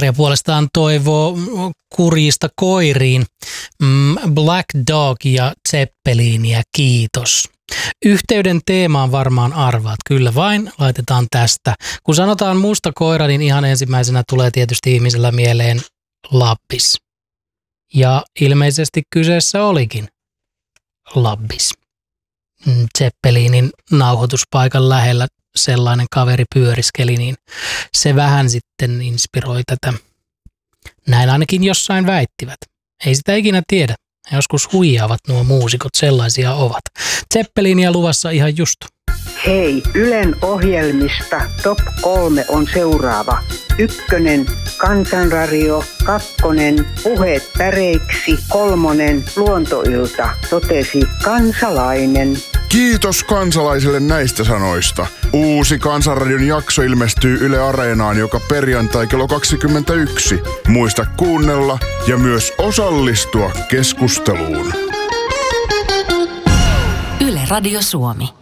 Tarja puolestaan toivoo kurjista koiriin Black Dog ja Zeppelinia, kiitos. Yhteyden teemaan varmaan arvaat, kyllä vain, laitetaan tästä. Kun sanotaan musta koira, niin ihan ensimmäisenä tulee tietysti ihmisellä mieleen Labbis. Ja ilmeisesti kyseessä olikin Labbis. Zeppelinin nauhoituspaikan lähellä sellainen kaveri pyöriskeli, niin se vähän sitten inspiroi tätä. Näin ainakin jossain väittivät. Ei sitä ikinä tiedä. Joskus huijaavat nuo muusikot, sellaisia ovat. Zeppelinia luvassa ihan just. Hei, Ylen ohjelmista top 3 on seuraava. 1. Kansanradio, 2. Puheet päreiksi, 3. Luontoilta, totesi kansalainen. Kiitos kansalaisille näistä sanoista. Uusi Kansanradion jakso ilmestyy Yle Areenaan joka perjantai kello 21. Muista kuunnella ja myös osallistua keskusteluun. Yle Radio Suomi.